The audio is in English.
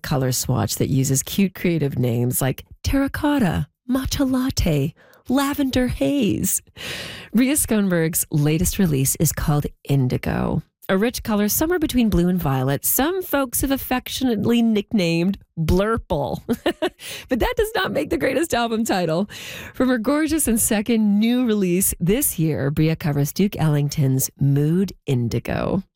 color swatch that uses cute creative names like terracotta, matcha latte, lavender haze. Ria Schoenberg's latest release is called Indigo, a rich color somewhere between blue and violet. Some folks have affectionately nicknamed Blurple. But that does not make the greatest album title. From her gorgeous and second new release this year, Bria covers Duke Ellington's Mood Indigo.